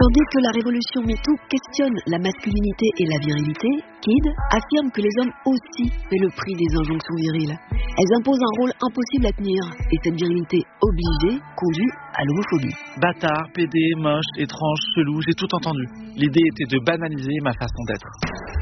Tandis que la révolution MeToo questionne la masculinité et la virilité, Kid affirme que les hommes aussi paient le prix des injonctions viriles. Elles imposent un rôle impossible à tenir, et cette virilité obligée conduit à l'homophobie. Bâtard, pédé, moche, étrange, chelou, j'ai tout entendu. L'idée était de banaliser ma façon d'être.